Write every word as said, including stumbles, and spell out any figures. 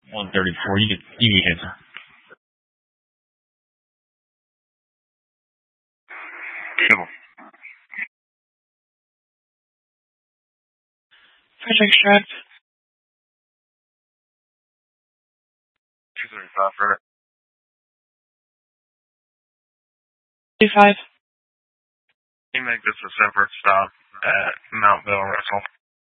one thirty-four. You get, you get hit. Civil. Frederick Extract. two thirty-five, Frederick. two five. You make this a separate stop at Mountville Russell.